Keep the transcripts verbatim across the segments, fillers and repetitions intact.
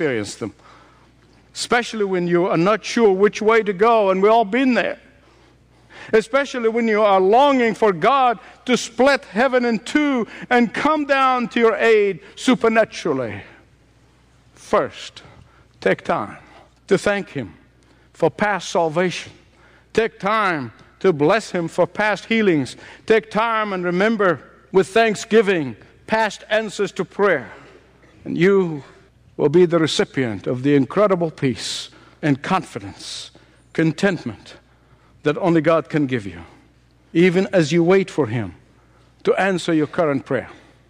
experienced them. Especially when you are not sure which way to go, and we've all been there. Especially when you are longing for God to split heaven in two and come down to your aid supernaturally. First, take time to thank Him for past salvation. Take time to bless Him for past healings. Take time and remember with thanksgiving past answers to prayer. And you will be the recipient of the incredible peace and confidence, contentment that only God can give you, even as you wait for Him to answer your current prayer.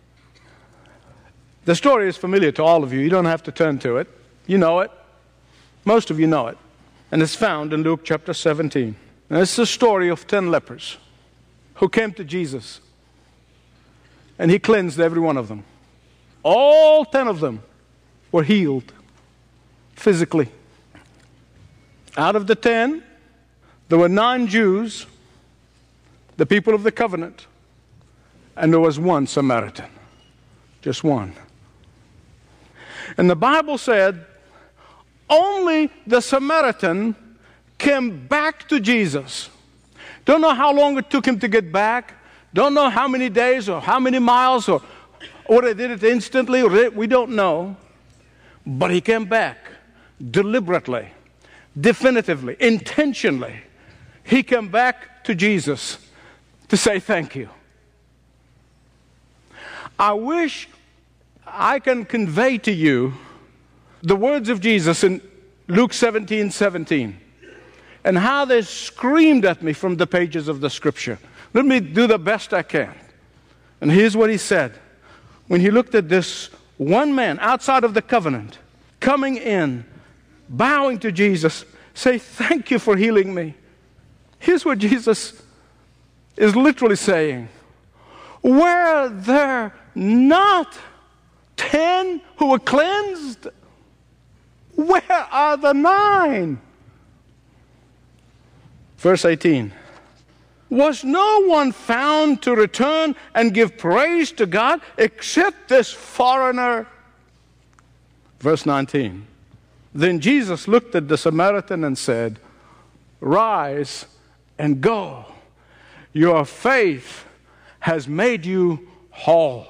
The story is familiar to all of you. You don't have to turn to it. You know it. Most of you know it. And it's found in Luke chapter seventeen. And it's the story of ten lepers who came to Jesus. And He cleansed every one of them. All ten of them were healed physically. Out of the ten, there were nine Jews, the people of the covenant, and there was one Samaritan. Just one. And the Bible said only the Samaritan came back to Jesus. Don't know how long it took him to get back. Don't know how many days or how many miles or or they did it instantly. Or we don't know. But he came back deliberately, definitively, intentionally. He came back to Jesus to say thank you. I wish I can convey to you the words of Jesus in Luke seventeen seventeen and how they screamed at me from the pages of the Scripture. Let me do the best I can. And here's what He said. When He looked at this one man outside of the covenant, coming in, bowing to Jesus, say, thank you for healing me. Here's what Jesus is literally saying. Were there not ten who were cleansed? Where are the nine? Verse eighteen. Was no one found to return and give praise to God except this foreigner? Verse nineteen. Then Jesus looked at the Samaritan and said, rise and go. Your faith has made you whole.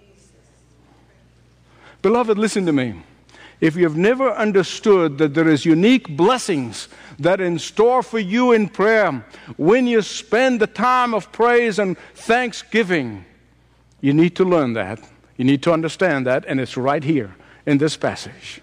Beloved, listen to me. If you have never understood that there is unique blessings that are in store for you in prayer, when you spend the time of praise and thanksgiving, you need to learn that. You need to understand that, and it's right here in this passage.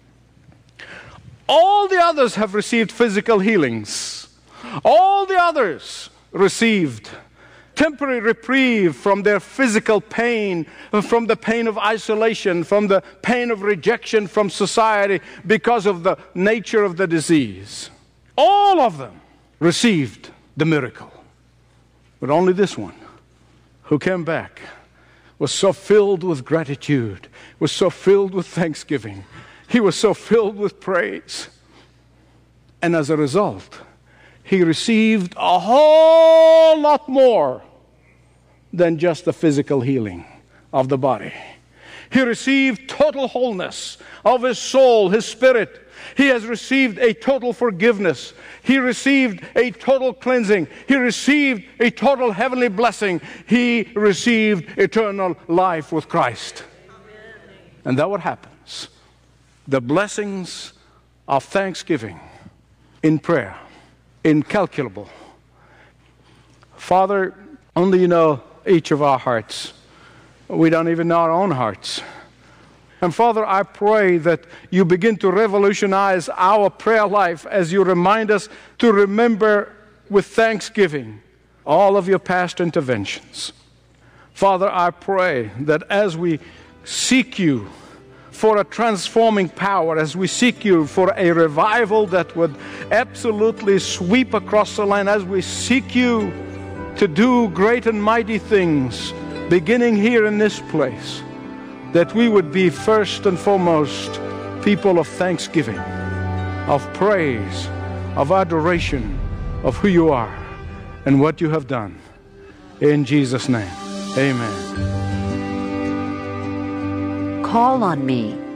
All the others have received physical healings. All the others received temporary reprieve from their physical pain, from the pain of isolation, from the pain of rejection from society because of the nature of the disease. All of them received the miracle. But only this one, who came back, was so filled with gratitude, was so filled with thanksgiving. He was so filled with praise. And as a result, he received a whole lot more than just the physical healing of the body. He received total wholeness of his soul, his spirit. He has received a total forgiveness. He received a total cleansing. He received a total heavenly blessing. He received eternal life with Christ. And that's what happens. The blessings of thanksgiving in prayer, incalculable. Father, only you know each of our hearts. We don't even know our own hearts. And Father, I pray that you begin to revolutionize our prayer life as you remind us to remember with thanksgiving all of your past interventions. Father, I pray that as we seek you for a transforming power, as we seek you for a revival that would absolutely sweep across the land, as we seek you to do great and mighty things, beginning here in this place, that we would be first and foremost people of thanksgiving, of praise, of adoration of who you are and what you have done. In Jesus' name, amen. Call on me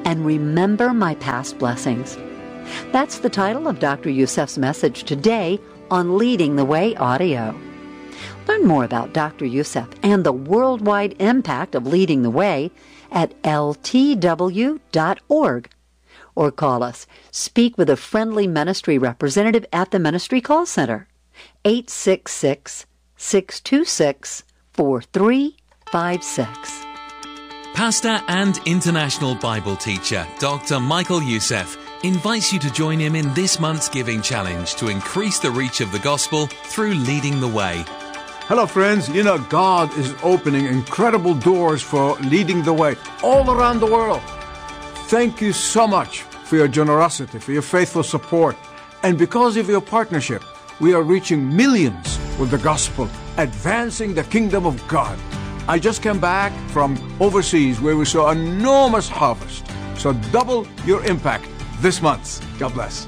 and remember my past blessings. That's the title of Doctor Youssef's message today on Leading the Way Audio. Learn more about Doctor Youssef and the worldwide impact of Leading the Way at L T W dot org. Or call us. Speak with a friendly ministry representative at the Ministry Call Center. eight six six, six two six, four three five six. Pastor and international Bible teacher Doctor Michael Youssef invites you to join him in this month's Giving Challenge to increase the reach of the gospel through Leading the Way. Hello friends, you know God is opening incredible doors for Leading the Way all around the world. Thank you so much for your generosity, for your faithful support. And because of your partnership, we are reaching millions with the gospel, advancing the kingdom of God. I just came back from overseas where we saw an enormous harvest. So double your impact this month. God bless.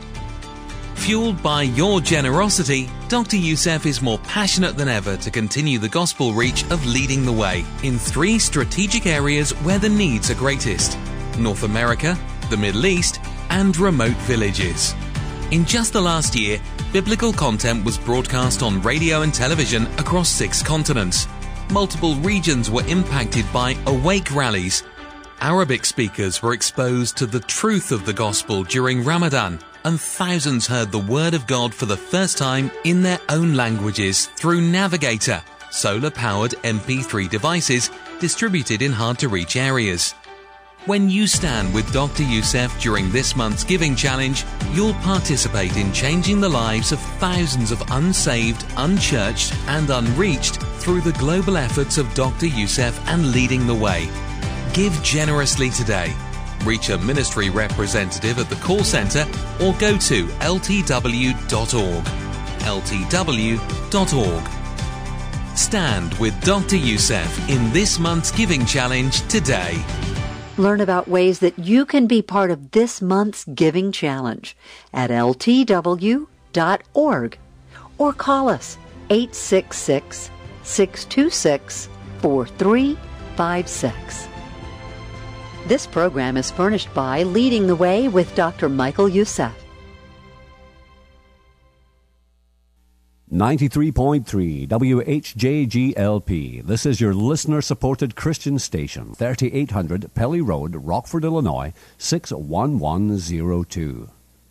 Fueled by your generosity, Doctor Youssef is more passionate than ever to continue the gospel reach of Leading the Way in three strategic areas where the needs are greatest: North America, the Middle East, and remote villages. In just the last year, biblical content was broadcast on radio and television across six continents. Multiple regions were impacted by Awake rallies. Arabic speakers were exposed to the truth of the gospel during Ramadan, and thousands heard the Word of God for the first time in their own languages through Navigator, solar-powered M P three devices distributed in hard-to-reach areas. When you stand with Doctor Youssef during this month's Giving Challenge, you'll participate in changing the lives of thousands of unsaved, unchurched, and unreached through the global efforts of Doctor Youssef and Leading the Way. Give generously today. Reach a ministry representative at the call center or go to L T W dot org. L T W dot org. Stand with Doctor Youssef in this month's Giving Challenge today. Learn about ways that you can be part of this month's Giving Challenge at L T W dot org or call us eight six six, six two six, four three five six. This program is furnished by Leading the Way with Doctor Michael Youssef. ninety-three point three W H J G L P. This is your listener-supported Christian station, thirty-eight hundred Pelly Road, Rockford, Illinois, six one one zero two.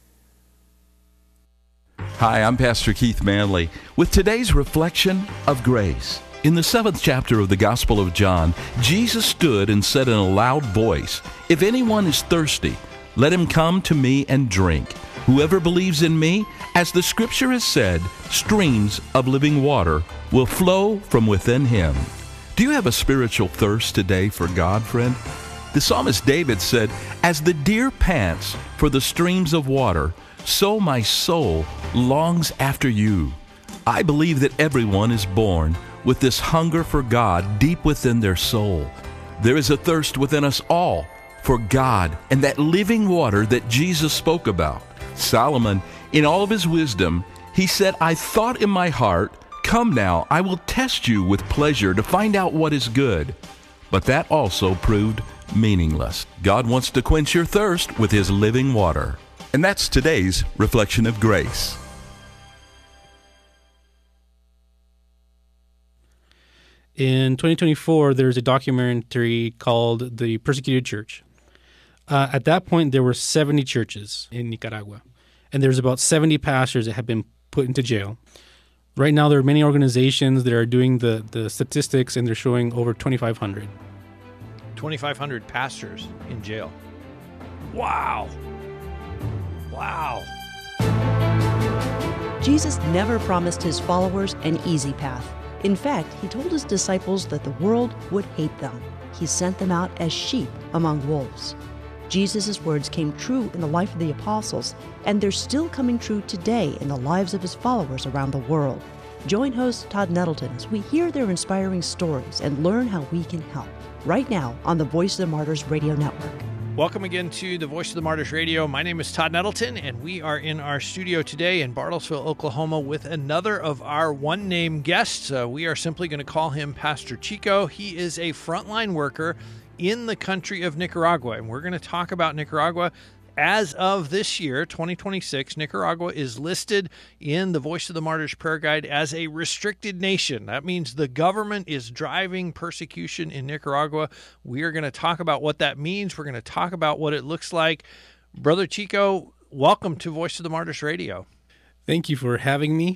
Hi, I'm Pastor Keith Manley with today's reflection of grace. In the seventh chapter of the Gospel of John, Jesus stood and said in a loud voice, "If anyone is thirsty, let him come to me and drink. Whoever believes in me, as the Scripture has said, streams of living water will flow from within him." Do you have a spiritual thirst today for God, friend? The psalmist David said, "As the deer pants for the streams of water, so my soul longs after you." I believe that everyone is born with this hunger for God deep within their soul. There is a thirst within us all for God and that living water that Jesus spoke about. Solomon, in all of his wisdom, he said, "I thought in my heart, come now, I will test you with pleasure to find out what is good." But that also proved meaningless. God wants to quench your thirst with his living water. And that's today's reflection of grace. In twenty twenty-four, there's a documentary called The Persecuted Church. Uh, at that point, there were seventy churches in Nicaragua, and there's about seventy pastors that have been put into jail. Right now, there are many organizations that are doing the, the statistics, and they're showing over twenty-five hundred. twenty-five hundred pastors in jail. Wow. Wow. Jesus never promised his followers an easy path. In fact, he told his disciples that the world would hate them. He sent them out as sheep among wolves. Jesus' words came true in the life of the apostles, and they're still coming true today in the lives of his followers around the world. Join host Todd Nettleton as we hear their inspiring stories and learn how we can help. Right now on the Voice of the Martyrs Radio Network. Welcome again to the Voice of the Martyrs Radio. My name is Todd Nettleton, and we are in our studio today in Bartlesville, Oklahoma, with another of our one-name guests. Uh, we are simply going to call him Pastor Chico. He is a frontline worker in the country of Nicaragua. And we're going to talk about Nicaragua. As of this year, twenty twenty-six, Nicaragua is listed in the Voice of the Martyrs Prayer Guide as a restricted nation. That means the government is driving persecution in Nicaragua. We are going to talk about what that means. We're going to talk about what it looks like. Brother Chico, welcome to Voice of the Martyrs Radio. Thank you for having me,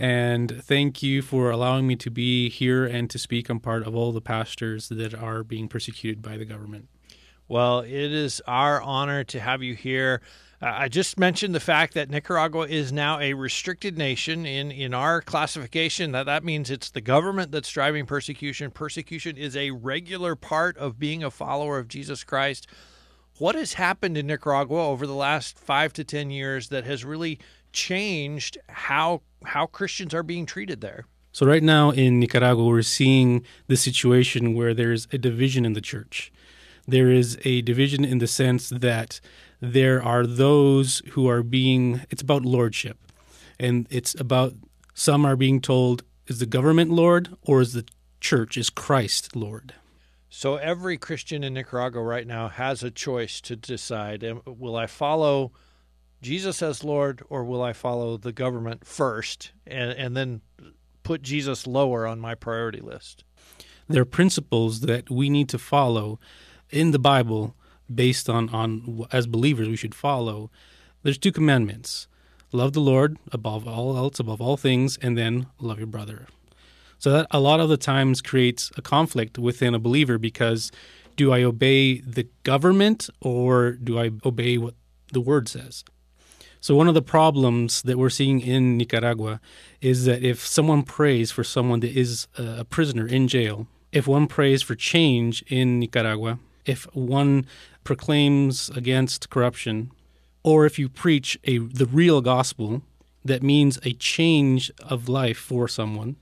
and thank you for allowing me to be here and to speak on part of all the pastors that are being persecuted by the government. Well, it is our honor to have you here. Uh, I just mentioned the fact that Nicaragua is now a restricted nation. In, in our classification, that, that means it's the government that's driving persecution. Persecution is a regular part of being a follower of Jesus Christ. What has happened in Nicaragua over the last five to ten years that has really changed how how Christians are being treated there? So right now in Nicaragua, we're seeing the situation where there's a division in the church. There is a division in the sense that there are those who are being, it's about lordship. And it's about, some are being told, is the government Lord or is the church, is Christ Lord? So every Christian in Nicaragua right now has a choice to decide, will I follow Jesus as Lord or will I follow the government first and, and then put Jesus lower on my priority list? There are principles that we need to follow in the Bible, based on, on as believers we should follow. There's two commandments. Love the Lord above all else, above all things, and then love your brother. So that a lot of the times creates a conflict within a believer because do I obey the government or do I obey what the Word says? So one of the problems that we're seeing in Nicaragua is that if someone prays for someone that is a prisoner in jail, if one prays for change in Nicaragua, if one proclaims against corruption, or if you preach a the real gospel that means a change of life for someone,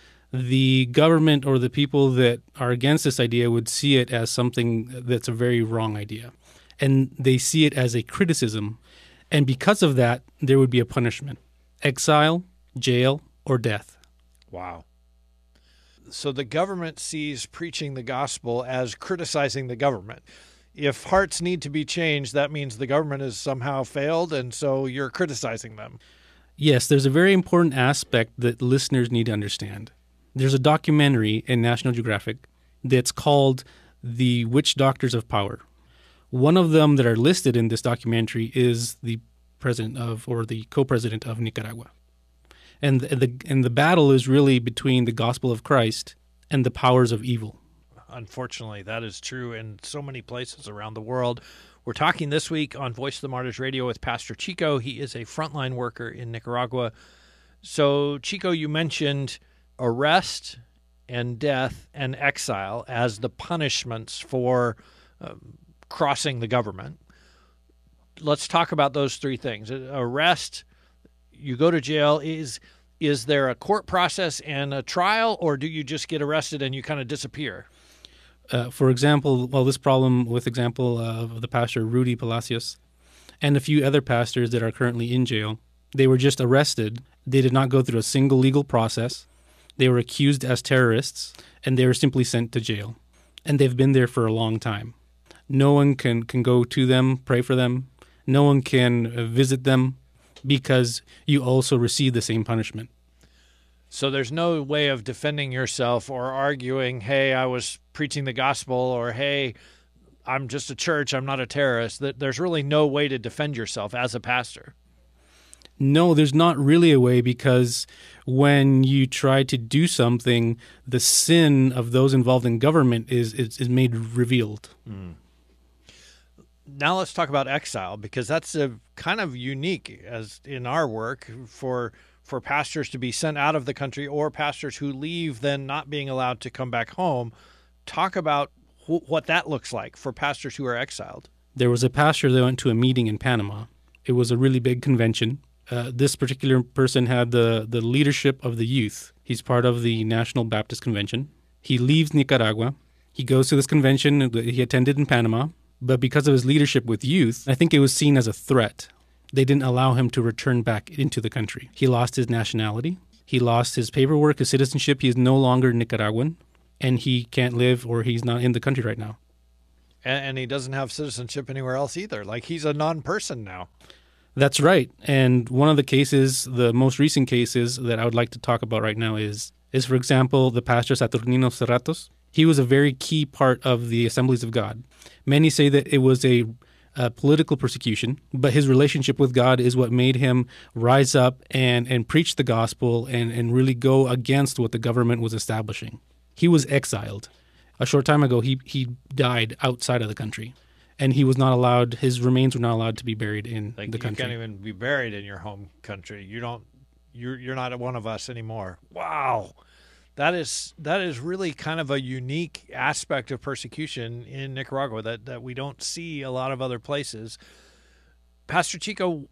the government or the people that are against this idea would see it as something that's a very wrong idea. And they see it as a criticism. And because of that, there would be a punishment: exile, jail, or death. Wow. So the government sees preaching the gospel as criticizing the government. If hearts need to be changed, that means the government has somehow failed, and so you're criticizing them. Yes, there's a very important aspect that listeners need to understand. There's a documentary in National Geographic that's called The Witch Doctors of Power. One of them that are listed in this documentary is the president of, or the co-president of Nicaragua. And the and the battle is really between the gospel of Christ and the powers of evil. Unfortunately, that is true in so many places around the world. We're talking this week on Voice of the Martyrs Radio with Pastor Chico. He is a frontline worker in Nicaragua. So, Chico, you mentioned arrest and death and exile as the punishments for um, crossing the government. Let's talk about those three things. Arrest, you go to jail. Is is there a court process and a trial, or do you just get arrested and you kind of disappear? Uh, for example, well, this problem with example of the pastor Rudy Palacios and a few other pastors that are currently in jail, they were just arrested. They did not go through a single legal process. They were accused as terrorists, and they were simply sent to jail. And they've been there for a long time. No one can, can go to them, pray for them. No one can uh, visit them, because you also receive the same punishment. So there's no way of defending yourself or arguing, hey, I was preaching the gospel, or hey, I'm just a church, I'm not a terrorist. There's really no way to defend yourself as a pastor. No, there's not really a way, because when you try to do something, the sin of those involved in government is, is, is made revealed. Mm. Now let's talk about exile, because that's a kind of unique as in our work for for pastors to be sent out of the country, or pastors who leave then not being allowed to come back home. Talk about wh- what that looks like for pastors who are exiled. There was a pastor that went to a meeting in Panama. It was a really big convention. Uh, this particular person had the, the leadership of the youth. He's part of the National Baptist Convention. He leaves Nicaragua. He goes to this convention that he attended in Panama. But because of his leadership with youth, I think it was seen as a threat. They didn't allow him to return back into the country. He lost his nationality. He lost his paperwork, his citizenship. He is no longer Nicaraguan, and he can't live, or he's not in the country right now. And, and he doesn't have citizenship anywhere else either. Like, he's a non-person now. That's right. And one of the cases, the most recent cases that I would like to talk about right now is, is for example, the pastor Saturnino Serratos. He was a very key part of the Assemblies of God. Many say that it was a, a political persecution, but his relationship with God is what made him rise up and, and preach the gospel and, and really go against what the government was establishing. He was exiled. A short time ago, he, he died outside of the country. And he was not allowed, his remains were not allowed to be buried in like the country. You can't even be buried in your home country. You don't, you're, you're not one of us anymore. Wow. That is, that is really kind of a unique aspect of persecution in Nicaragua that, that we don't see a lot of other places. Pastor Chico,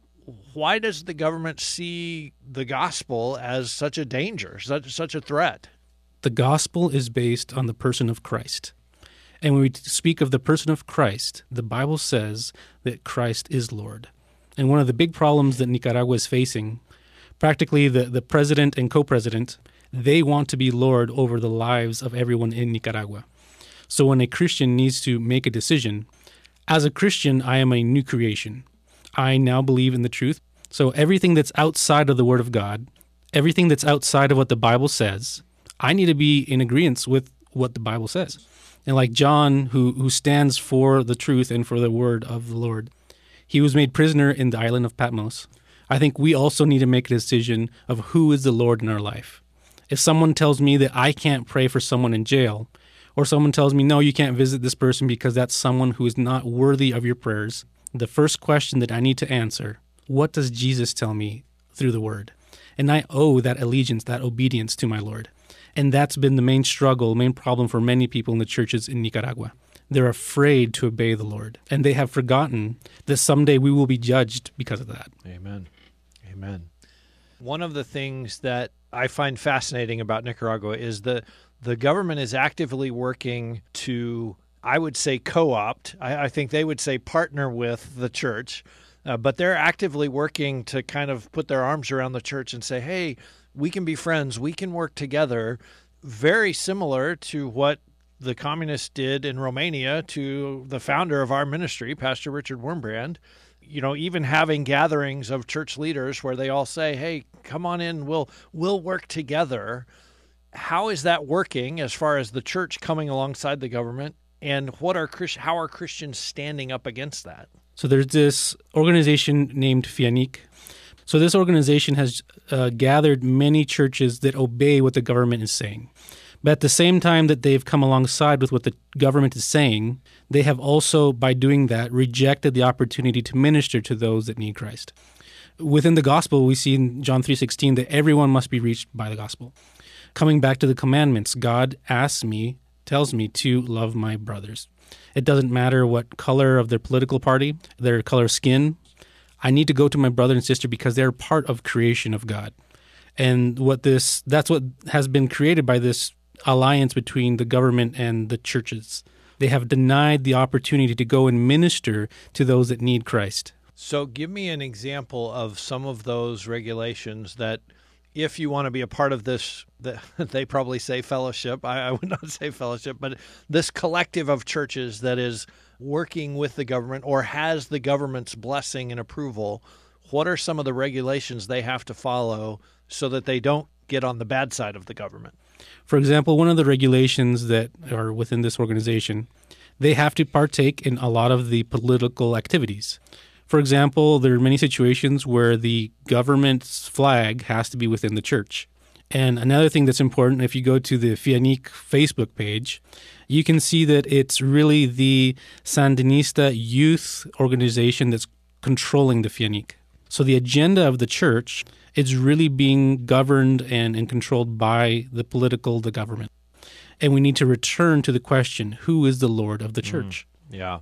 why does the government see the gospel as such a danger, such, such a threat? The gospel is based on the person of Christ. And when we speak of the person of Christ, the Bible says that Christ is Lord. And one of the big problems that Nicaragua is facing, practically the, the president and co-president, they want to be Lord over the lives of everyone in Nicaragua. So when a Christian needs to make a decision, as a Christian, I am a new creation. I now believe in the truth. So everything that's outside of the Word of God, everything that's outside of what the Bible says, I need to be in agreement with what the Bible says. And like John, who, who stands for the truth and for the word of the Lord, he was made prisoner in the island of Patmos. I think we also need to make a decision of who is the Lord in our life. If someone tells me that I can't pray for someone in jail, or someone tells me, no, you can't visit this person because that's someone who is not worthy of your prayers, the first question that I need to answer, what does Jesus tell me through the word? And I owe that allegiance, that obedience to my Lord. And that's been the main struggle, main problem for many people in the churches in Nicaragua. They're afraid to obey the Lord, and they have forgotten that someday we will be judged because of that. Amen. Amen. One of the things that I find fascinating about Nicaragua is the the government is actively working to, I would say, co-opt. I, I think they would say partner with the church, uh, but they're actively working to kind of put their arms around the church and say, hey, we can be friends, we can work together, very similar to what the communists did in Romania to the founder of our ministry, Pastor Richard Wurmbrand. You know, even having gatherings of church leaders where they all say, hey, come on in, we'll we'll work together. How is that working as far as the church coming alongside the government? And what are how are Christians standing up against that? So there's this organization named FIANIC. So this organization has uh, gathered many churches that obey what the government is saying. But at the same time that they've come alongside with what the government is saying, they have also, by doing that, rejected the opportunity to minister to those that need Christ. Within the gospel, we see in John three sixteen that everyone must be reached by the gospel. Coming back to the commandments, God asks me, tells me to love my brothers. It doesn't matter what color of their political party, their color of skin. I need to go to my brother and sister because they're part of creation of God. And what this that's what has been created by this alliance between the government and the churches. They have denied the opportunity to go and minister to those that need Christ. So give me an example of some of those regulations that, if you want to be a part of this, the, they probably say fellowship. I, I would not say fellowship, but this collective of churches that is working with the government or has the government's blessing and approval, what are some of the regulations they have to follow so that they don't get on the bad side of the government? For example, one of the regulations that are within this organization, they have to partake in a lot of the political activities. For example, there are many situations where the government's flag has to be within the church. And another thing that's important, if you go to the FIANIC Facebook page, you can see that it's really the Sandinista youth organization that's controlling the FIANIC. So the agenda of the church is really being governed and, and controlled by the political, the government. And we need to return to the question, who is the Lord of the church? Mm, yeah.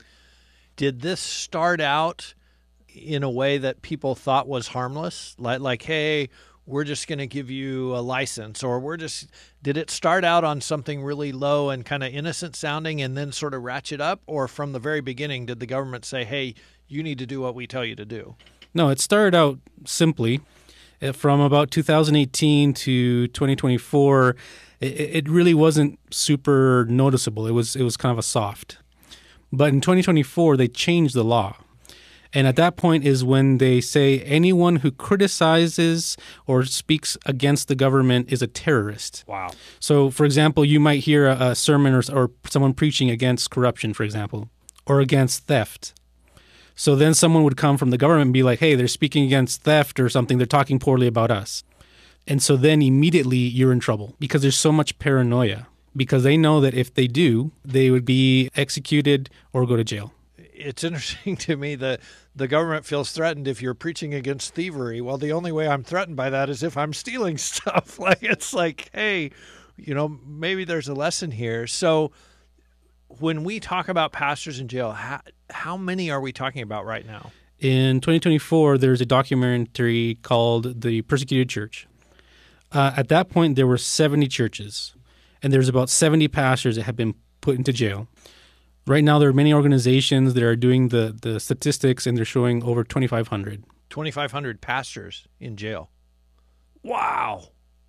Did this start out in a way that people thought was harmless? Like, like hey, we're just going to give you a license, or we're just, did it start out on something really low and kind of innocent sounding and then sort of ratchet up? Or from the very beginning, did the government say, hey, you need to do what we tell you to do? No, it started out simply. From about two thousand eighteen to twenty twenty-four, it, it really wasn't super noticeable. It was it was kind of a soft. But in twenty twenty-four, they changed the law. And at that point is when they say anyone who criticizes or speaks against the government is a terrorist. Wow. So, for example, you might hear a, a sermon or, or someone preaching against corruption, for example, or against theft. So then someone would come from the government and be like, hey, they're speaking against theft or something. They're talking poorly about us. And so then immediately you're in trouble because there's so much paranoia, because they know that if they do, they would be executed or go to jail. It's interesting to me that the government feels threatened if you're preaching against thievery. Well, the only way I'm threatened by that is if I'm stealing stuff. Like, it's like, hey, you know, maybe there's a lesson here. So when we talk about pastors in jail, how, how many are we talking about right now? In twenty twenty-four, there's a documentary called The Persecuted Church. Uh, at that point, there were seventy churches, and there's about seventy pastors that have been put into jail. Right now, there are many organizations that are doing the, the statistics, and they're showing over twenty-five hundred. twenty-five hundred pastors in jail. Wow.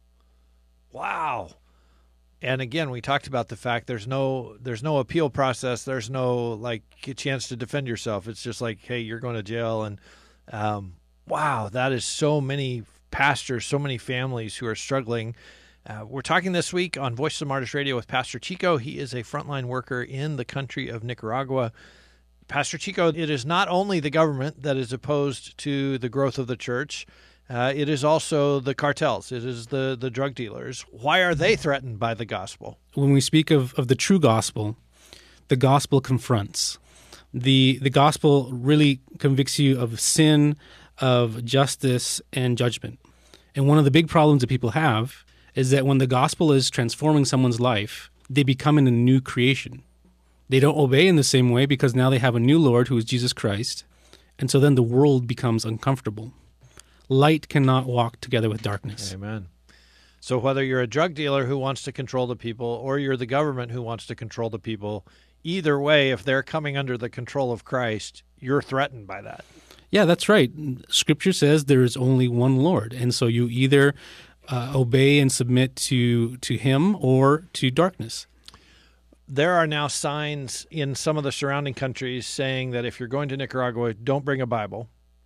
Wow. And again, we talked about the fact there's no there's no appeal process. There's no, like, a chance to defend yourself. It's just like, hey, you're going to jail. And um, wow, that is so many pastors, so many families who are struggling. Uh, we're talking this week on Voice of the Martyrs Radio with Pastor Chico. He is a frontline worker in the country of Nicaragua. Pastor Chico, it is not only the government that is opposed to the growth of the church. Uh, it is also the cartels. It is the, the drug dealers. Why are they threatened by the gospel? When we speak of, of the true gospel, the gospel confronts. The, the gospel really convicts you of sin, of justice, and judgment. And one of the big problems that people have is that when the gospel is transforming someone's life, they become in a new creation. They don't obey in the same way because now they have a new Lord who is Jesus Christ, and so then the world becomes uncomfortable. Light cannot walk together with darkness. Amen. So whether you're a drug dealer who wants to control the people or you're the government who wants to control the people, either way, if they're coming under the control of Christ, you're threatened by that. Yeah, that's right. Scripture says there is only one Lord, and so you either Uh, obey and submit to to him or to darkness. There are now signs in some of the surrounding countries saying that if you're going to Nicaragua, don't bring a Bible.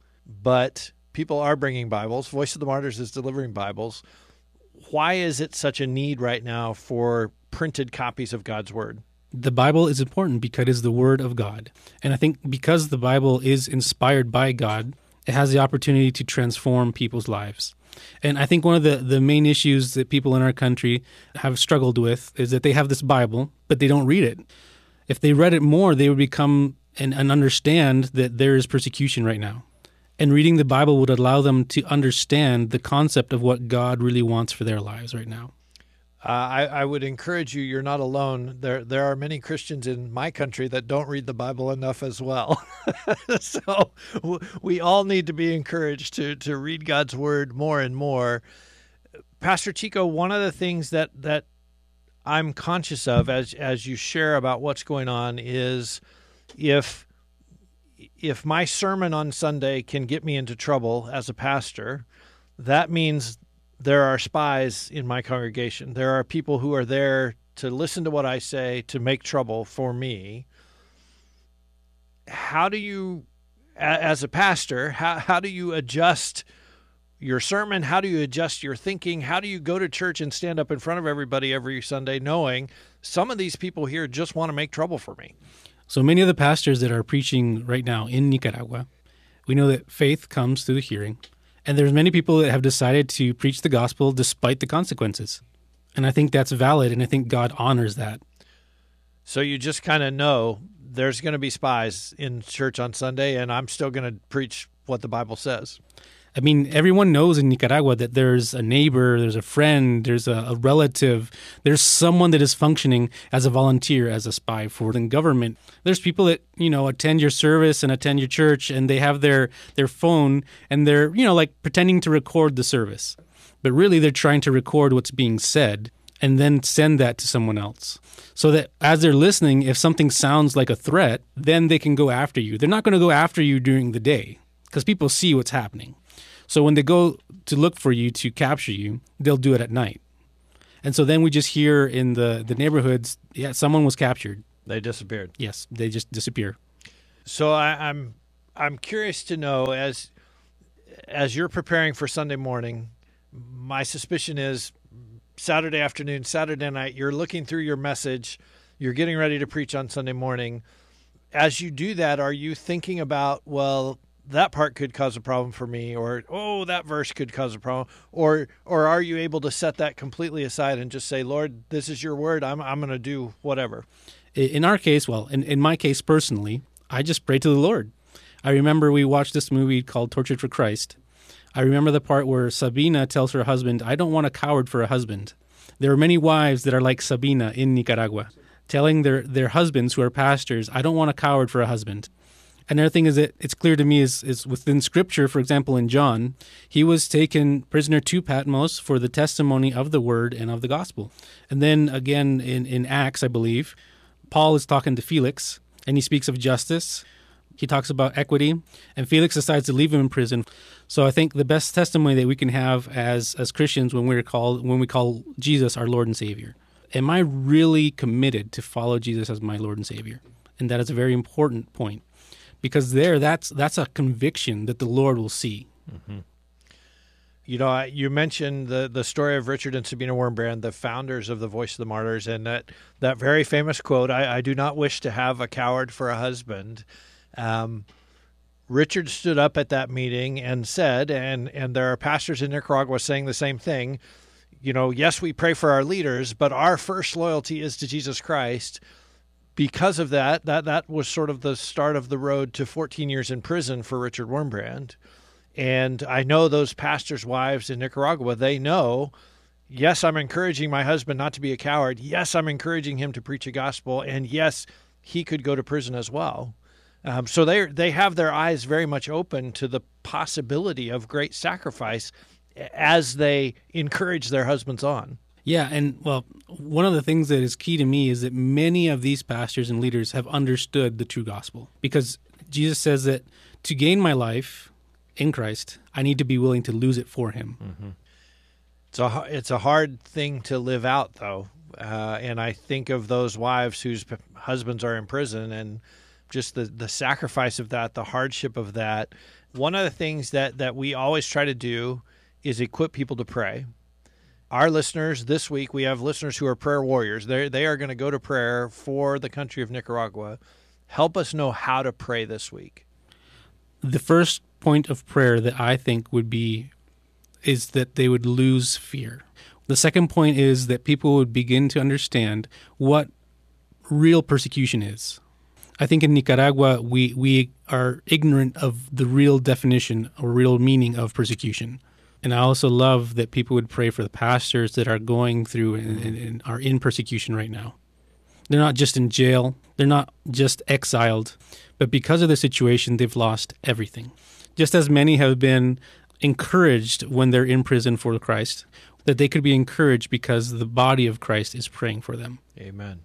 But people are bringing Bibles. Voice of the Martyrs is delivering Bibles. Why is it such a need right now for printed copies of God's Word? The Bible is important because it is the Word of God. And I think because the Bible is inspired by God, it has the opportunity to transform people's lives. And I think one of the, the main issues that people in our country have struggled with is that they have this Bible, but they don't read it. If they read it more, they would become and, and understand that there is persecution right now. And reading the Bible would allow them to understand the concept of what God really wants for their lives right now. Uh, I, I would encourage you, you're not alone. There there are many Christians in my country that don't read the Bible enough as well. So w- we all need to be encouraged to, to read God's Word more and more. Pastor Chico, one of the things that, that I'm conscious of as as you share about what's going on is if if my sermon on Sunday can get me into trouble as a pastor, that means there are spies in my congregation. There are people who are there to listen to what I say, to make trouble for me. How do you, as a pastor, how, how do you adjust your sermon? How do you adjust your thinking? How do you go to church and stand up in front of everybody every Sunday knowing some of these people here just want to make trouble for me? So many of the pastors that are preaching right now in Nicaragua, we know that faith comes through the hearing. And there's many people that have decided to preach the gospel despite the consequences. And I think that's valid, and I think God honors that. So you just kind of know there's going to be spies in church on Sunday, and I'm still going to preach what the Bible says. I mean, everyone knows in Nicaragua that there's a neighbor, there's a friend, there's a, a relative, there's someone that is functioning as a volunteer, as a spy for the government. There's people that, you know, attend your service and attend your church, and they have their, their phone, and they're, you know, like pretending to record the service. But really, they're trying to record what's being said and then send that to someone else. So that as they're listening, if something sounds like a threat, then they can go after you. They're not going to go after you during the day because people see what's happening. So when they go to look for you, to capture you, they'll do it at night. And so then we just hear in the, the neighborhoods, yeah, someone was captured. They disappeared. Yes, they just disappear. So I, I'm I'm curious to know, as as you're preparing for Sunday morning, my suspicion is Saturday afternoon, Saturday night, you're looking through your message, you're getting ready to preach on Sunday morning. As you do that, are you thinking about, well, that part could cause a problem for me, or, oh, that verse could cause a problem, or or are you able to set that completely aside and just say, Lord, this is your word, I'm I'm going to do whatever? In our case, well, in, in my case personally, I just pray to the Lord. I remember we watched this movie called Tortured for Christ. I remember the part where Sabina tells her husband, I don't want a coward for a husband. There are many wives that are like Sabina in Nicaragua, telling their, their husbands who are pastors, I don't want a coward for a husband. Another thing is that it's clear to me is, is within Scripture, for example, in John, he was taken prisoner to Patmos for the testimony of the word and of the gospel. And then again in, in Acts, I believe, Paul is talking to Felix, and he speaks of justice. He talks about equity, and Felix decides to leave him in prison. So I think the best testimony that we can have as as Christians when we're called when we call Jesus our Lord and Savior. Am I really committed to follow Jesus as my Lord and Savior? And that is a very important point, because there, that's that's a conviction that the Lord will see. Mm-hmm. You know, you mentioned the, the story of Richard and Sabina Wurmbrand, the founders of the Voice of the Martyrs, and that, that very famous quote, I, I do not wish to have a coward for a husband. Um, Richard stood up at that meeting and said, and, and there are pastors in Nicaragua saying the same thing, you know, yes, we pray for our leaders, but our first loyalty is to Jesus Christ. Because of that, that, that was sort of the start of the road to fourteen years in prison for Richard Wurmbrand. And I know those pastors' wives in Nicaragua, they know, yes, I'm encouraging my husband not to be a coward. Yes, I'm encouraging him to preach a gospel. And yes, he could go to prison as well. Um, so they they have their eyes very much open to the possibility of great sacrifice as they encourage their husbands on. Yeah, and well, one of the things that is key to me is that many of these pastors and leaders have understood the true gospel, because Jesus says that to gain my life in Christ, I need to be willing to lose it for him. Mm-hmm. It's a it's a hard thing to live out, though, uh, and I think of those wives whose p- husbands are in prison, and just the, the sacrifice of that, the hardship of that. One of the things that, that we always try to do is equip people to pray. Our listeners, this week, we have listeners who are prayer warriors. They they are going to go to prayer for the country of Nicaragua. Help us know how to pray this week. The first point of prayer that I think would be is that they would lose fear. The second point is that people would begin to understand what real persecution is. I think in Nicaragua, we, we are ignorant of the real definition or real meaning of persecution. And I also love that people would pray for the pastors that are going through and, and, and are in persecution right now. They're not just in jail. They're not just exiled. But because of the situation, they've lost everything. Just as many have been encouraged when they're in prison for Christ, that they could be encouraged because the body of Christ is praying for them. Amen.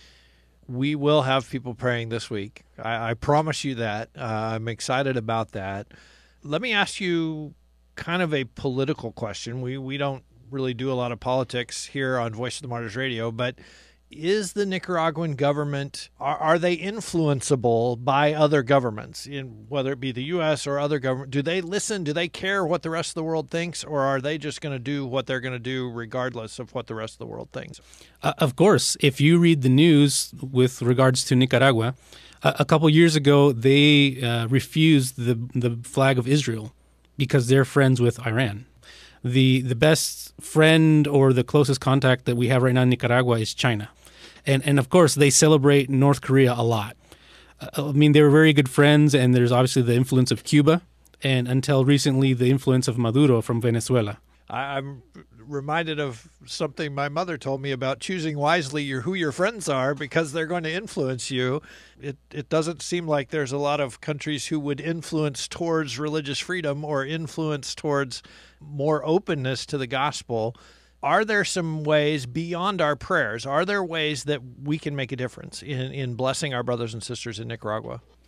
We will have people praying this week. I, I promise you that. Uh, I'm excited about that. Let me ask you kind of a political question. We we don't really do a lot of politics here on Voice of the Martyrs Radio, but is the Nicaraguan government, are, are they influenceable by other governments, in whether it be the U S or other government? Do they listen? Do they care what the rest of the world thinks, or are they just going to do what they're going to do regardless of what the rest of the world thinks? Uh, of course, if you read the news with regards to Nicaragua, a, a couple years ago they uh, refused the the flag of Israel because they're friends with Iran. The the best friend or the closest contact that we have right now in Nicaragua is China. And and of course, they celebrate North Korea a lot. Uh, I mean, they were very good friends, and there's obviously the influence of Cuba, and until recently, the influence of Maduro from Venezuela. I, I'm reminded of something my mother told me about choosing wisely your, who your friends are, because they're going to influence you. It it doesn't seem like there's a lot of countries who would influence towards religious freedom or influence towards more openness to the gospel. Are there some ways beyond our prayers? Are there ways that we can make a difference in, in blessing our brothers and sisters in Nicaragua?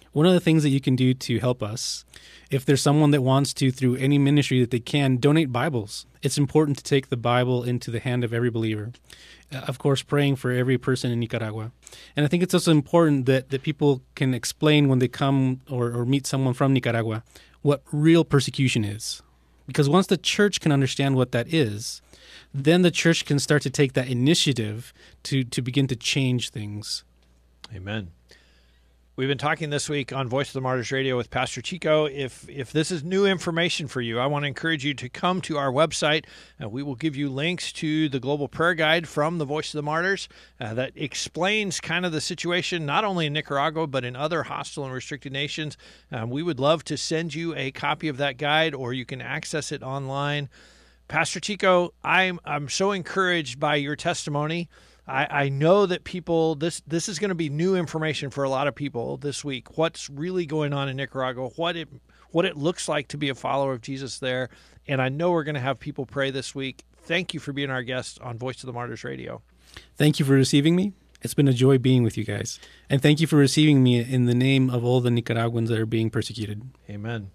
One of the things that you can do to help us, if there's someone that wants to, through any ministry that they can, donate Bibles. It's important to take the Bible into the hand of every believer. Uh, of course, praying for every person in Nicaragua. And I think it's also important that, that people can explain when they come or, or meet someone from Nicaragua what real persecution is. Because once the church can understand what that is, then the church can start to take that initiative to, to begin to change things. Amen. We've been talking this week on Voice of the Martyrs Radio with Pastor Chico. If if this is new information for you, I want to encourage you to come to our website. Uh, we will give you links to the Global Prayer Guide from the Voice of the Martyrs uh, that explains kind of the situation not only in Nicaragua but in other hostile and restricted nations. Um, we would love to send you a copy of that guide, or you can access it online. Pastor Chico, I'm I'm so encouraged by your testimony. I, I know that people, this this is going to be new information for a lot of people this week. What's really going on in Nicaragua, what it what it looks like to be a follower of Jesus there. And I know we're going to have people pray this week. Thank you for being our guest on Voice of the Martyrs Radio. Thank you for receiving me. It's been a joy being with you guys. And thank you for receiving me in the name of all the Nicaraguans that are being persecuted. Amen.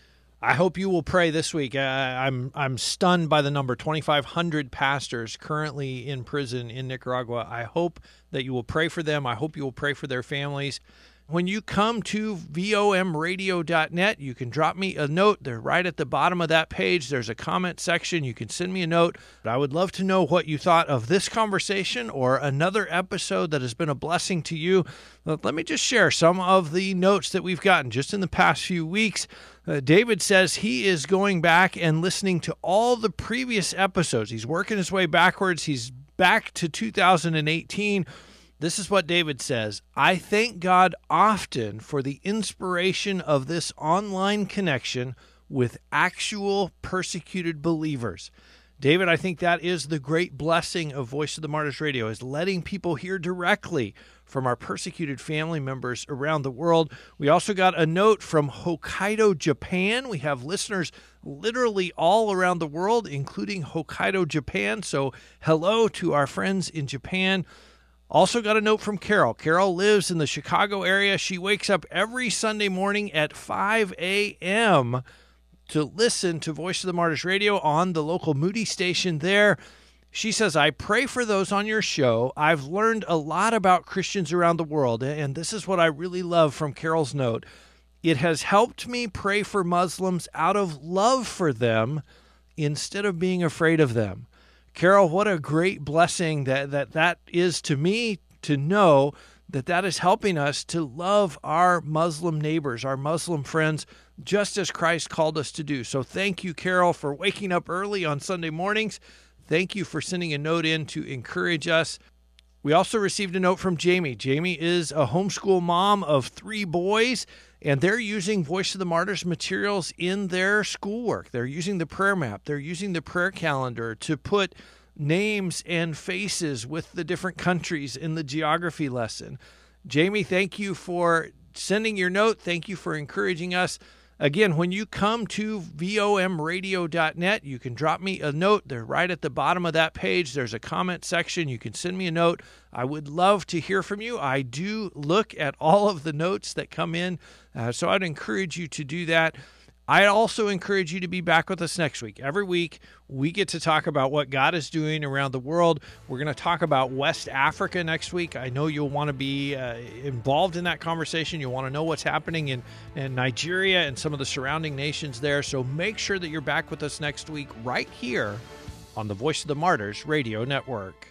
I hope you will pray this week. Uh, I'm I'm stunned by the number, twenty-five hundred pastors currently in prison in Nicaragua. I hope that you will pray for them. I hope you will pray for their families. When you come to V O M radio dot net, you can drop me a note. They're right at the bottom of that page. There's a comment section. You can send me a note. But I would love to know what you thought of this conversation or another episode that has been a blessing to you. Let me just share some of the notes that we've gotten just in the past few weeks. Uh, David says he is going back and listening to all the previous episodes. He's working his way backwards. He's back to two thousand eighteen. This is what David says. I thank God often for the inspiration of this online connection with actual persecuted believers. David, I think that is the great blessing of Voice of the Martyrs Radio, is letting people hear directly from our persecuted family members around the world. We also got a note from Hokkaido, Japan. We have listeners literally all around the world, including Hokkaido, Japan. So hello to our friends in Japan. Also got a note from Carol. Carol lives in the Chicago area. She wakes up every Sunday morning at five a.m. to listen to Voice of the Martyrs Radio on the local Moody station there. She says, I pray for those on your show. I've learned a lot about Christians around the world, and this is what I really love from Carol's note. It has helped me pray for Muslims out of love for them instead of being afraid of them. Carol, what a great blessing that, that that is to me, to know that that is helping us to love our Muslim neighbors, our Muslim friends, just as Christ called us to do. So thank you, Carol, for waking up early on Sunday mornings. Thank you for sending a note in to encourage us. We also received a note from Jamie. Jamie is a homeschool mom of three boys, and they're using Voice of the Martyrs materials in their schoolwork. They're using the prayer map. They're using the prayer calendar to put names and faces with the different countries in the geography lesson. Jamie, thank you for sending your note. Thank you for encouraging us. Again, when you come to V O M radio dot net, you can drop me a note. They're right at the bottom of that page. There's a comment section. You can send me a note. I would love to hear from you. I do look at all of the notes that come in, uh, so I'd encourage you to do that. I also encourage you to be back with us next week. Every week, we get to talk about what God is doing around the world. We're going to talk about West Africa next week. I know you'll want to be uh, involved in that conversation. You'll want to know what's happening in, in Nigeria and some of the surrounding nations there. So make sure that you're back with us next week right here on the Voice of the Martyrs Radio Network.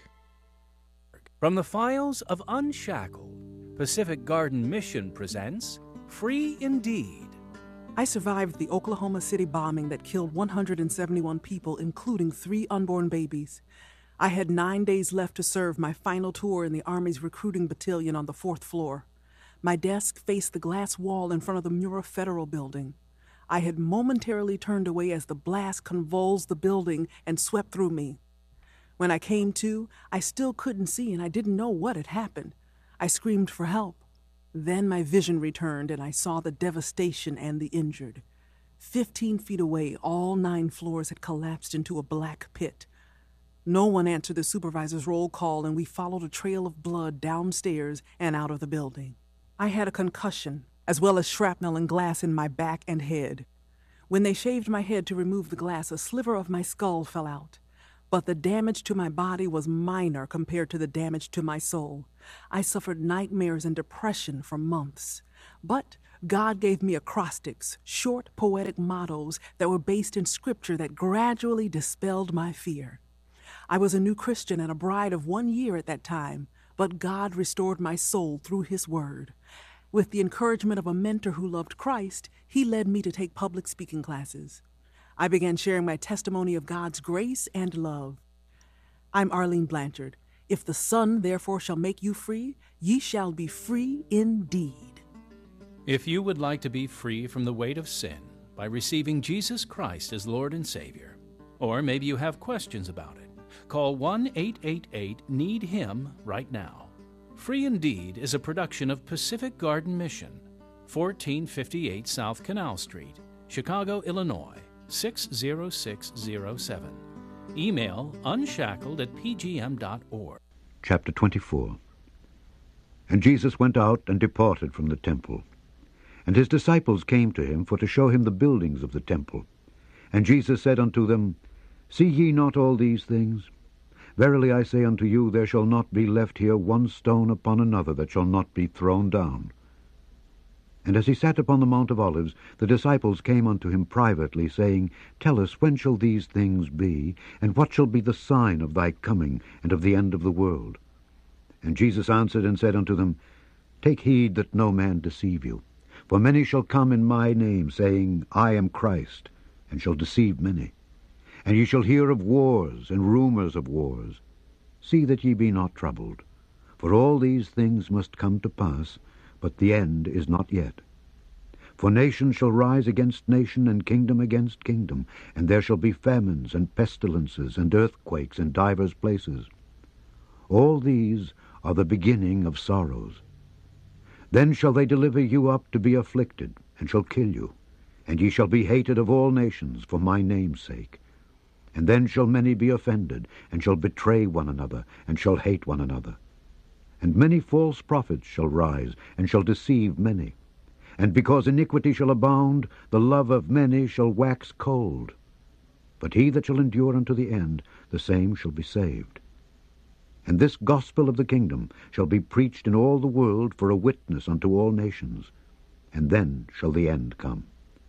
From the files of Unshackled, Pacific Garden Mission presents Free Indeed. I survived the Oklahoma City bombing that killed one hundred seventy-one people, including three unborn babies. I had nine days left to serve my final tour in the Army's recruiting battalion on the fourth floor. My desk faced the glass wall in front of the Mura Federal Building. I had momentarily turned away as the blast convulsed the building and swept through me. When I came to, I still couldn't see and I didn't know what had happened. I screamed for help. Then my vision returned, and I saw the devastation and the injured. Fifteen feet away, all nine floors had collapsed into a black pit. No one answered the supervisor's roll call, and we followed a trail of blood downstairs and out of the building. I had a concussion, as well as shrapnel and glass in my back and head. When they shaved my head to remove the glass, a sliver of my skull fell out. But the damage to my body was minor compared to the damage to my soul. I suffered nightmares and depression for months. But God gave me acrostics, short poetic mottos that were based in scripture that gradually dispelled my fear. I was a new Christian and a bride of one year at that time, but God restored my soul through His Word. With the encouragement of a mentor who loved Christ, he led me to take public speaking classes. I began sharing my testimony of God's grace and love. I'm Arlene Blanchard. If the Son therefore shall make you free, ye shall be free indeed. If you would like to be free from the weight of sin by receiving Jesus Christ as Lord and Savior, or maybe you have questions about it, call one eight eight eight need him right now. Free Indeed is a production of Pacific Garden Mission, fourteen fifty-eight South Canal Street, Chicago, Illinois, six zero six zero seven. Email unshackled at p g m dot org. Chapter twenty-four. And Jesus went out and departed from the temple. And his disciples came to him for to show him the buildings of the temple. And Jesus said unto them, See ye not all these things? Verily I say unto you, there shall not be left here one stone upon another that shall not be thrown down. And as he sat upon the Mount of Olives, the disciples came unto him privately, saying, Tell us, when shall these things be? And what shall be the sign of thy coming, and of the end of the world? And Jesus answered and said unto them, Take heed that no man deceive you. For many shall come in my name, saying, I am Christ, and shall deceive many. And ye shall hear of wars, and rumors of wars. See that ye be not troubled. For all these things must come to pass, but the end is not yet. For nation shall rise against nation, and kingdom against kingdom, and there shall be famines, and pestilences, and earthquakes in divers places. All these are the beginning of sorrows. Then shall they deliver you up to be afflicted, and shall kill you, and ye shall be hated of all nations for my name's sake. And then shall many be offended, and shall betray one another, and shall hate one another. And many false prophets shall rise, and shall deceive many. And because iniquity shall abound, the love of many shall wax cold. But he that shall endure unto the end, the same shall be saved. And this gospel of the kingdom shall be preached in all the world for a witness unto all nations, and then shall the end come.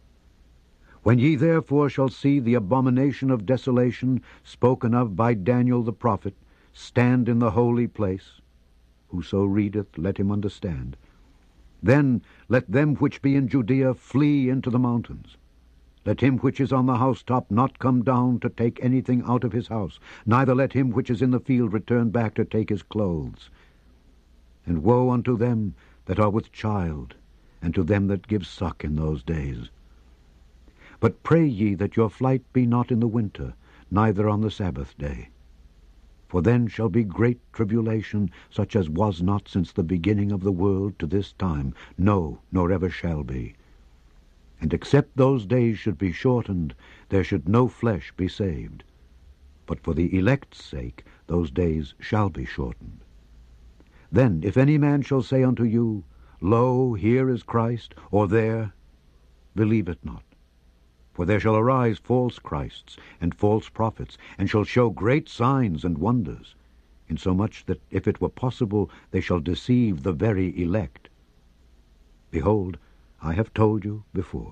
When ye therefore shall see the abomination of desolation spoken of by Daniel the prophet stand in the holy place, whoso readeth, let him understand. Then let them which be in Judea flee into the mountains. Let him which is on the housetop not come down to take anything out of his house, neither let him which is in the field return back to take his clothes. And woe unto them that are with child, and to them that give suck in those days. But pray ye that your flight be not in the winter, neither on the Sabbath day. For then shall be great tribulation, such as was not since the beginning of the world to this time, no, nor ever shall be. And except those days should be shortened, there should no flesh be saved. But for the elect's sake those days shall be shortened. Then if any man shall say unto you, Lo, here is Christ, or there, believe it not. For there shall arise false Christs and false prophets, and shall show great signs and wonders, insomuch that, if it were possible, they shall deceive the very elect. Behold, I have told you before.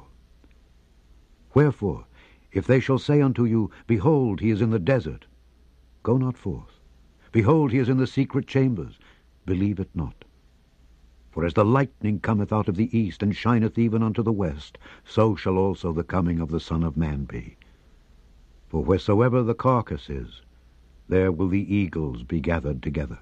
Wherefore, if they shall say unto you, Behold, he is in the desert, go not forth. Behold, he is in the secret chambers, believe it not. For as the lightning cometh out of the east, and shineth even unto the west, so shall also the coming of the Son of Man be. For wheresoever the carcass is, there will the eagles be gathered together.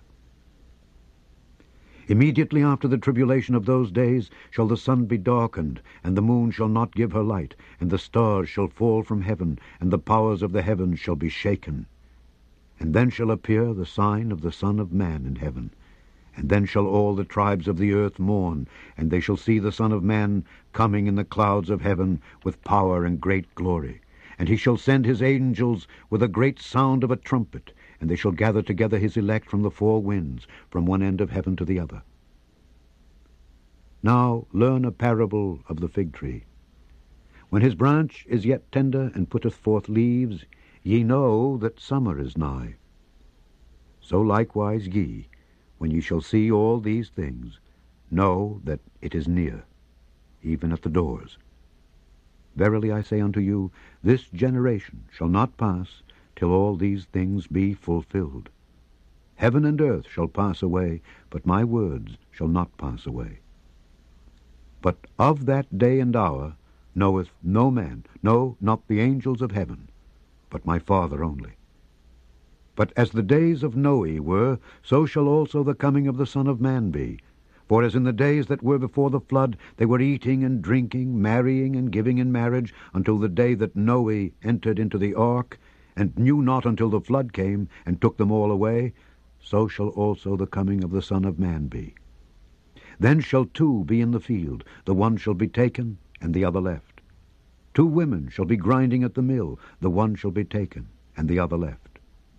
Immediately after the tribulation of those days shall the sun be darkened, and the moon shall not give her light, and the stars shall fall from heaven, and the powers of the heavens shall be shaken. And then shall appear the sign of the Son of Man in heaven. And then shall all the tribes of the earth mourn, and they shall see the Son of Man coming in the clouds of heaven with power and great glory. And he shall send his angels with a great sound of a trumpet, and they shall gather together his elect from the four winds, from one end of heaven to the other. Now learn a parable of the fig tree. When his branch is yet tender and putteth forth leaves, ye know that summer is nigh. So likewise ye, when ye shall see all these things, know that it is near, even at the doors. Verily I say unto you, this generation shall not pass till all these things be fulfilled. Heaven and earth shall pass away, but my words shall not pass away. But of that day and hour knoweth no man, no, not the angels of heaven, but my Father only. But as the days of Noe were, so shall also the coming of the Son of Man be. For as in the days that were before the flood, they were eating and drinking, marrying and giving in marriage, until the day that Noe entered into the ark, and knew not until the flood came, and took them all away, so shall also the coming of the Son of Man be. Then shall two be in the field, the one shall be taken, and the other left. Two women shall be grinding at the mill, the one shall be taken, and the other left.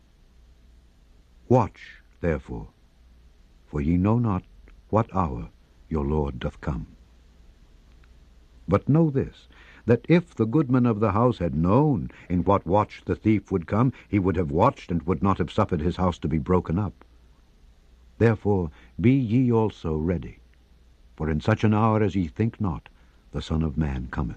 Watch, therefore, for ye know not what hour your Lord doth come. But know this, that if the goodman of the house had known in what watch the thief would come, he would have watched, and would not have suffered his house to be broken up. Therefore be ye also ready, for in such an hour as ye think not, the Son of Man cometh.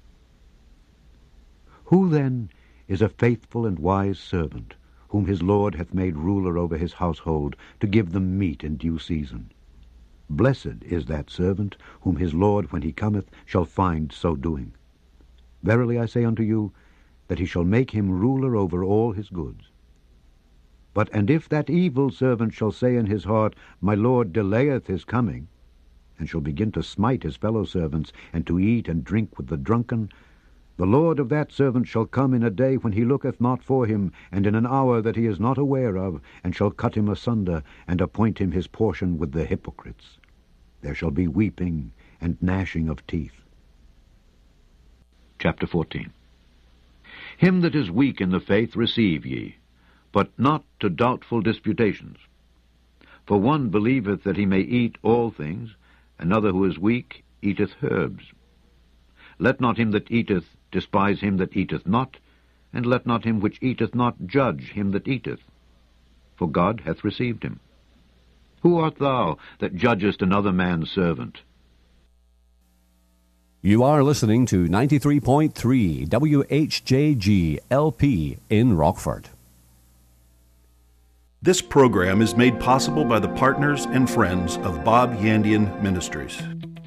Who then is a faithful and wise servant, whom his Lord hath made ruler over his household, to give them meat in due season? Blessed is that servant, whom his Lord, when he cometh, shall find so doing. Verily I say unto you, that he shall make him ruler over all his goods. But and if that evil servant shall say in his heart, My Lord delayeth his coming, and shall begin to smite his fellow servants, and to eat and drink with the drunken, the Lord of that servant shall come in a day when he looketh not for him, and in an hour that he is not aware of, and shall cut him asunder, and appoint him his portion with the hypocrites. There shall be weeping and gnashing of teeth. Chapter fourteen. Him that is weak in the faith receive ye, but not to doubtful disputations. For one believeth that he may eat all things, another who is weak eateth herbs. Let not him that eateth despise him that eateth not, and let not him which eateth not judge him that eateth, for God hath received him. Who art thou that judgest another man's servant? You are listening to ninety-three point three W H J G L P in Rockford. This program is made possible by the partners and friends of Bob Yandian Ministries.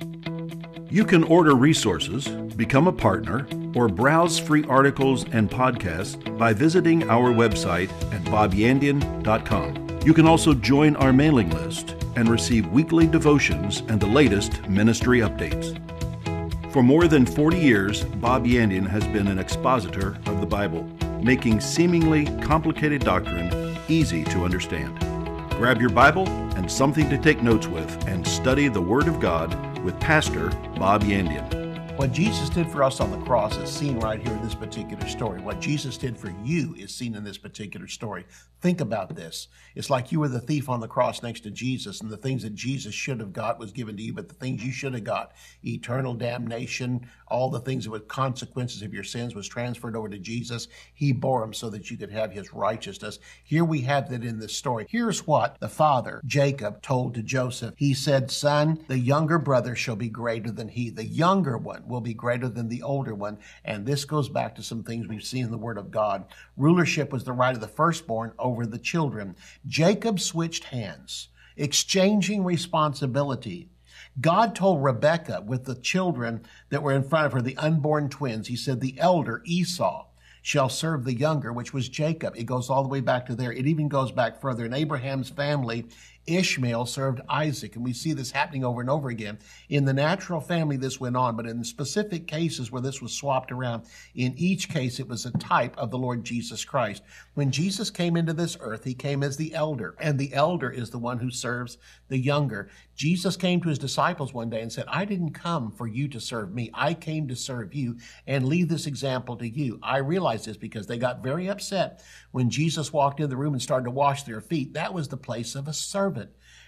You can order resources, become a partner, or browse free articles and podcasts by visiting our website at bob yandian dot com. You can also join our mailing list and receive weekly devotions and the latest ministry updates. For more than forty years, Bob Yandian has been an expositor of the Bible, making seemingly complicated doctrine easy to understand. Grab your Bible and something to take notes with and study the Word of God with Pastor Bob Yandian. What Jesus did for us on the cross is seen right here in this particular story. What Jesus did for you is seen in this particular story. Think about this. It's like you were the thief on the cross next to Jesus, and the things that Jesus should have got was given to you, but the things you should have got, eternal damnation, all the things that were consequences of your sins, was transferred over to Jesus. He bore them so that you could have his righteousness. Here we have that in this story. Here's what the father, Jacob, told to Joseph. He said, Son, the younger brother shall be greater than he. The younger one will be greater than the older one. And this goes back to some things we've seen in the Word of God. Rulership was the right of the firstborn over the children. Jacob switched hands, exchanging responsibility. God told Rebekah with the children that were in front of her, the unborn twins, he said, the elder, Esau, shall serve the younger, which was Jacob. It goes all the way back to there. It even goes back further. In Abraham's family, Ishmael served Isaac, and we see this happening over and over again. In the natural family, this went on, but in specific cases where this was swapped around, in each case, it was a type of the Lord Jesus Christ. When Jesus came into this earth, he came as the elder, and the elder is the one who serves the younger. Jesus came to his disciples one day and said, I didn't come for you to serve me. I came to serve you and leave this example to you. I realize this because they got very upset when Jesus walked in the room and started to wash their feet. That was the place of a servant.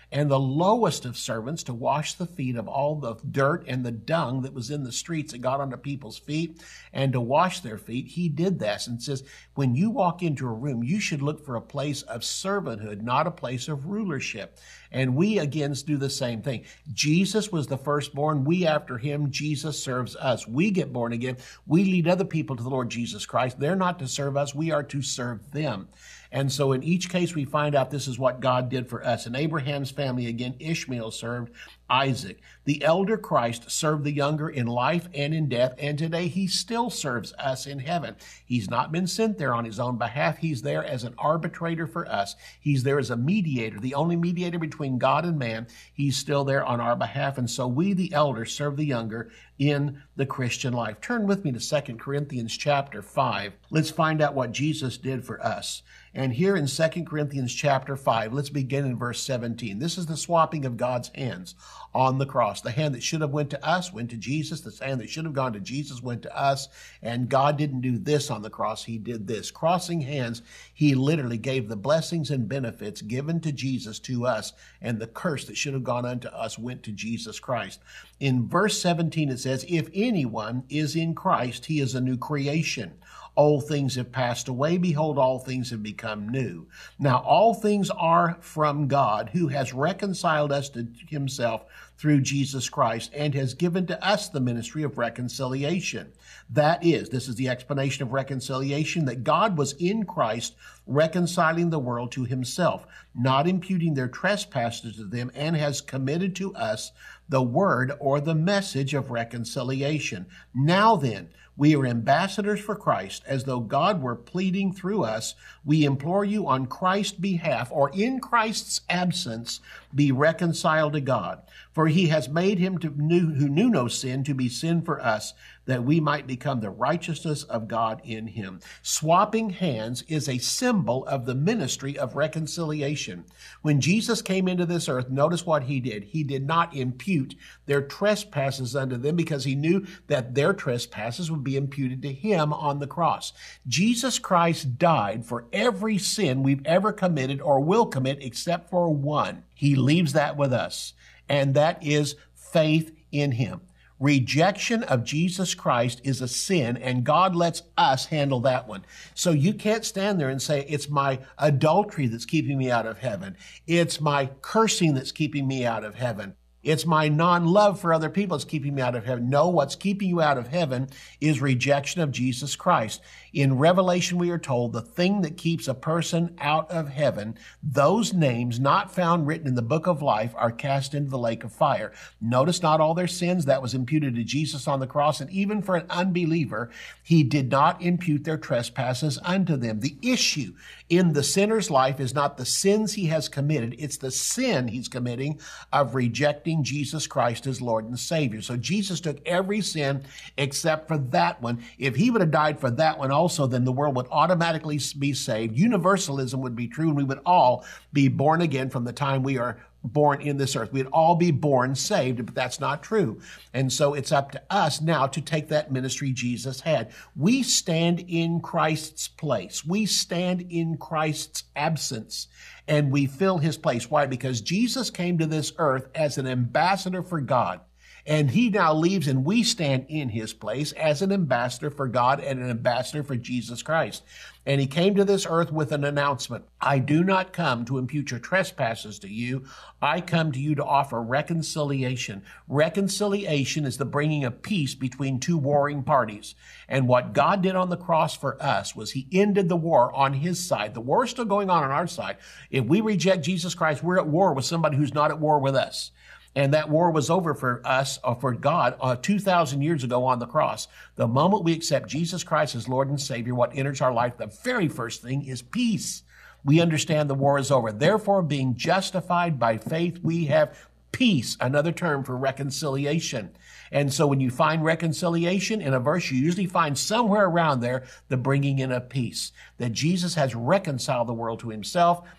and the lowest of servants to wash the feet of all the dirt and the dung that was in the streets that got onto people's feet and to wash their feet. He did this and says, when you walk into a room, you should look for a place of servanthood, not a place of rulership. And we again do the same thing. Jesus was the firstborn. We after him. Jesus serves us. We get born again. We lead other people to the Lord Jesus Christ. They're not to serve us. We are to serve them. And so in each case, we find out this is what God did for us. In Abraham's family, again, Ishmael served Isaac. The elder Christ served the younger in life and in death, and today he still serves us in heaven. He's not been sent there on his own behalf. He's there as an arbitrator for us. He's there as a mediator, the only mediator between God and man. He's still there on our behalf, and so we, the elders, serve the younger in the Christian life. Turn with me to Second Corinthians chapter five. Let's find out what Jesus did for us. And here in Second Corinthians chapter five, let's begin in verse seventeen. This is the swapping of God's hands on the cross. The hand that should have went to us went to Jesus. The hand that should have gone to Jesus went to us. And God didn't do this on the cross. He did this. Crossing hands, he literally gave the blessings and benefits given to Jesus to us. And the curse that should have gone unto us went to Jesus Christ. In verse seventeen, it says, if anyone is in Christ, he is a new creation. Old things have passed away. Behold, all things have become new. Now, all things are from God, who has reconciled us to himself through Jesus Christ and has given to us the ministry of reconciliation. That is, this is the explanation of reconciliation, that God was in Christ reconciling the world to himself, not imputing their trespasses to them, and has committed to us the word or the message of reconciliation. Now then, we are ambassadors for Christ, as though God were pleading through us. We implore you on Christ's behalf, or in Christ's absence, be reconciled to God. For he has made him to knew, who knew no sin to be sin for us, that we might become the righteousness of God in him. Swapping hands is a symbol of the ministry of reconciliation. When Jesus came into this earth, notice what he did. He did not impute their trespasses unto them, because he knew that their trespasses would be imputed to him on the cross. Jesus Christ died for every sin we've ever committed or will commit except for one. He leaves that with us, and that is faith in him. Rejection of Jesus Christ is a sin, and God lets us handle that one. So you can't stand there and say, it's my adultery that's keeping me out of heaven. It's my cursing that's keeping me out of heaven. It's my non-love for other people that's keeping me out of heaven. No, what's keeping you out of heaven is rejection of Jesus Christ. In Revelation, we are told the thing that keeps a person out of heaven, those names not found written in the book of life are cast into the lake of fire. Notice not all their sins. That was imputed to Jesus on the cross. And even for an unbeliever, he did not impute their trespasses unto them. The issue in the sinner's life is not the sins he has committed. It's the sin he's committing of rejecting Jesus Christ as Lord and Savior. So Jesus took every sin except for that one. If he would have died for that one also, then the world would automatically be saved. Universalism would be true, and we would all be born again from the time we are born in this earth. We'd all be born saved, but that's not true. And so it's up to us now to take that ministry Jesus had. We stand in Christ's place. We stand in Christ's absence, and we fill his place. Why? Because Jesus came to this earth as an ambassador for God. And he now leaves, and we stand in his place as an ambassador for God and an ambassador for Jesus Christ. And he came to this earth with an announcement. I do not come to impute your trespasses to you. I come to you to offer reconciliation. Reconciliation is the bringing of peace between two warring parties. And what God did on the cross for us was he ended the war on his side. The war is still going on on our side. If we reject Jesus Christ, we're at war with somebody who's not at war with us. And that war was over for us, or for God, uh, two thousand years ago on the cross. The moment we accept Jesus Christ as Lord and Savior, what enters our life, the very first thing is peace. We understand the war is over. Therefore, being justified by faith, we have peace, another term for reconciliation. And so when you find reconciliation in a verse, you usually find somewhere around there the bringing in of peace, that Jesus has reconciled the world to himself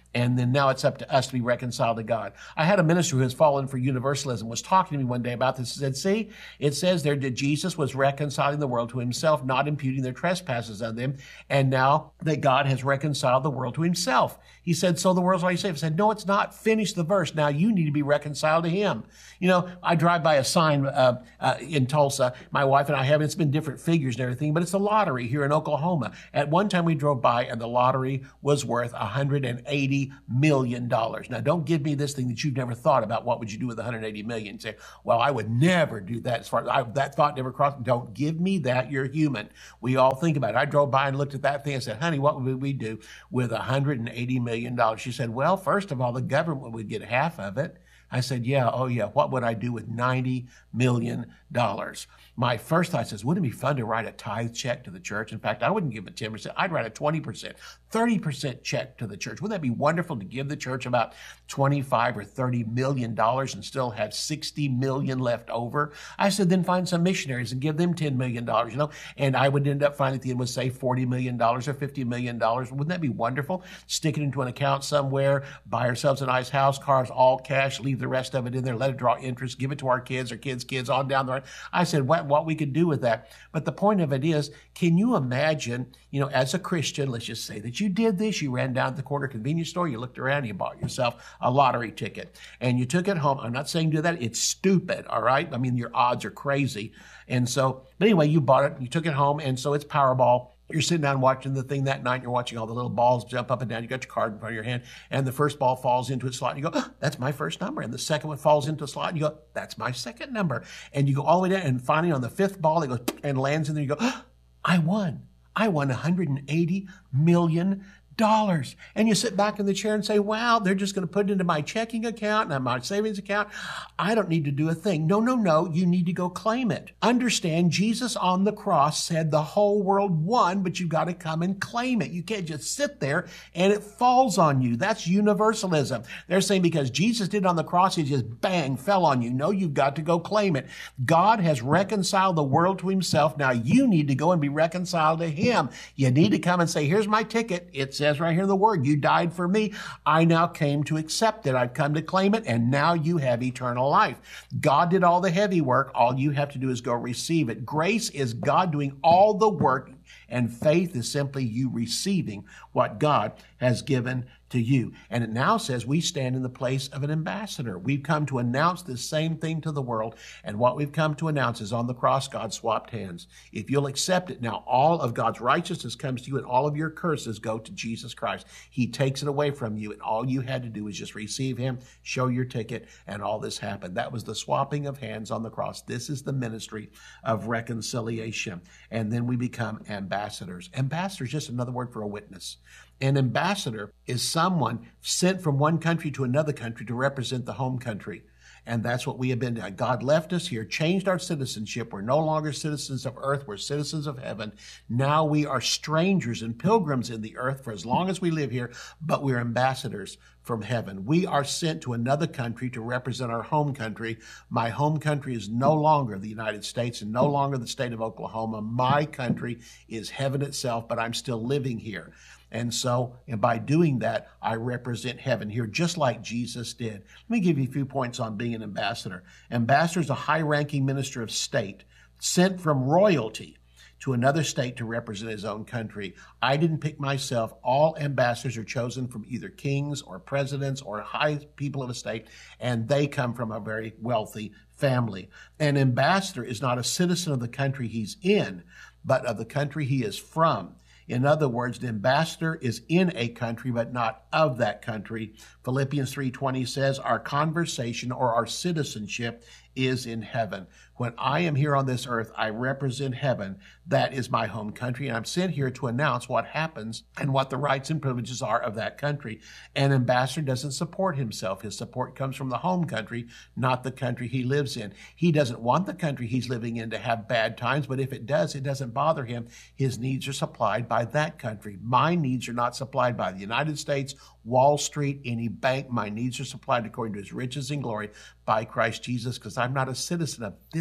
And then now it's up to us to be reconciled to God. I had a minister who has fallen for universalism was talking to me one day about this. He said, see, it says there that Jesus was reconciling the world to himself, not imputing their trespasses on them. And now that God has reconciled the world to himself. He said, so the world's already saved. I said, no, it's not. Finish the verse. Now you need to be reconciled to him. You know, I drive by a sign uh, uh, in Tulsa. My wife and I have, it's been different figures and everything, but it's a lottery here in Oklahoma. At one time we drove by and the lottery was worth one hundred eighty million dollars. Now, don't give me this thing that you've never thought about. What would you do with one hundred eighty million dollars? Say, well, I would never do that. As far as I, that thought never crossed. Don't give me that. You're human. We all think about it. I drove by and looked at that thing and said, honey, what would we do with one hundred eighty million dollars? She said, well, first of all, the government would get half of it. I said, yeah, oh yeah, what would I do with ninety million dollars? My first thought says, wouldn't it be fun to write a tithe check to the church? In fact, I wouldn't give it ten percent. I'd write a twenty percent, thirty percent check to the church. Wouldn't that be wonderful to give the church about twenty-five or thirty million dollars and still have sixty million left over? I said, then find some missionaries and give them ten million dollars, you know, and I would end up finding at the end would say forty million dollars or fifty million dollars. Wouldn't that be wonderful? Stick it into an account somewhere, buy ourselves a nice house, cars, all cash, leave the rest of it in there, let it draw interest, give it to our kids or kids' kids on down the road. I said, what, what we could do with that. But the point of it is, can you imagine, you know, as a Christian, let's just say that you did this, you ran down to the corner convenience store, you looked around, you bought yourself a lottery ticket and you took it home. I'm not saying do that. It's stupid. All right. I mean, your odds are crazy. And so, but anyway, you bought it, you took it home. And so it's Powerball. You're sitting down watching the thing that night. You're watching all the little balls jump up and down. You got your card in front of your hand, and the first ball falls into its slot. And you go, oh, that's my first number. And the second one falls into a slot, and you go, that's my second number. And you go all the way down, and finally on the fifth ball, it goes and lands in there. You go, oh, I won. I won one hundred eighty million dollars. And you sit back in the chair and say, wow, they're just going to put it into my checking account and my savings account. I don't need to do a thing. No, no, no. You need to go claim it. Understand, Jesus on the cross said the whole world won, but you've got to come and claim it. You can't just sit there and it falls on you. That's universalism. They're saying because Jesus did it on the cross, he just bang, fell on you. No, you've got to go claim it. God has reconciled the world to himself. Now you need to go and be reconciled to him. You need to come and say, here's my ticket. It says right here in the word, you died for me. I now came to accept it. I've come to claim it, and now you have eternal life. God did all the heavy work. All you have to do is go receive it. Grace is God doing all the work, and faith is simply you receiving what God has given to you. And it now says we stand in the place of an ambassador. We've come to announce the same thing to the world. And what we've come to announce is on the cross, God swapped hands. If you'll accept it, now all of God's righteousness comes to you and all of your curses go to Jesus Christ. He takes it away from you. And all you had to do is just receive him, show your ticket, and all this happened. That was the swapping of hands on the cross. This is the ministry of reconciliation. And then we become ambassadors. Ambassador is just another word for a witness. An ambassador is someone sent from one country to another country to represent the home country. And that's what we have been doing. God left us here, changed our citizenship. We're no longer citizens of earth. We're citizens of heaven. Now we are strangers and pilgrims in the earth for as long as we live here, but we're ambassadors from heaven. We are sent to another country to represent our home country. My home country is no longer the United States and no longer the state of Oklahoma. My country is heaven itself, but I'm still living here. And so, and by doing that, I represent heaven here, just like Jesus did. Let me give you a few points on being an ambassador. Ambassador is a high-ranking minister of state sent from royalty to another state to represent his own country. I didn't pick myself. All ambassadors are chosen from either kings or presidents or high people of a state, and they come from a very wealthy family. An ambassador is not a citizen of the country he's in, but of the country he is from. In other words, the ambassador is in a country, but not of that country. Philippians three twenty says, our conversation or our citizenship is in heaven. When I am here on this earth, I represent heaven. That is my home country, and I'm sent here to announce what happens and what the rights and privileges are of that country. An ambassador doesn't support himself. His support comes from the home country, not the country he lives in. He doesn't want the country he's living in to have bad times, but if it does, it doesn't bother him. His needs are supplied by that country. My needs are not supplied by the United States, Wall Street, any bank. My needs are supplied according to his riches and glory by Christ Jesus, because I'm not a citizen of this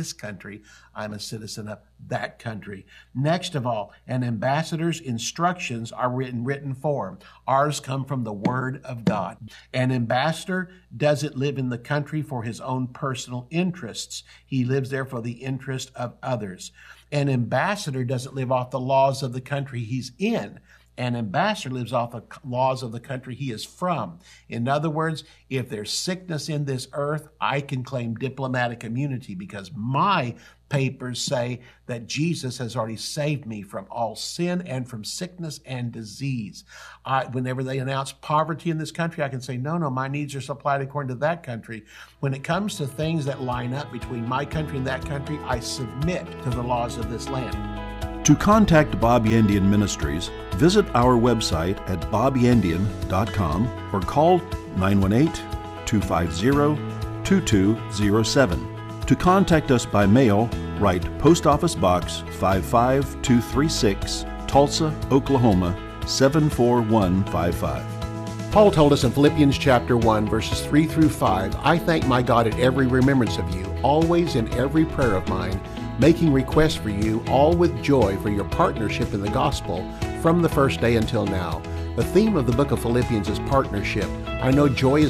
this country. I'm a citizen of that country. Next of all, an ambassador's instructions are written written form. Ours come from the Word of God. An ambassador doesn't live in the country for his own personal interests. He lives there for the interest of others. An ambassador doesn't live off the laws of the country he's in. An ambassador lives off the laws of the country he is from. In other words, if there's sickness in this earth, I can claim diplomatic immunity because my papers say that Jesus has already saved me from all sin and from sickness and disease. I, whenever they announce poverty in this country, I can say, no, no, my needs are supplied according to that country. When it comes to things that line up between my country and that country, I submit to the laws of this land. To contact Bob Yandian Ministries, visit our website at bob yandian dot com or call nine one eight, two five zero, two two zero seven. To contact us by mail, write Post Office Box five five two three six, Tulsa, Oklahoma seven four one five five. Paul told us in Philippians chapter one, verses three through five, I thank my God at every remembrance of you, always in every prayer of mine, making requests for you, all with joy for your partnership in the gospel from the first day until now. The theme of the book of Philippians is partnership. I know joy is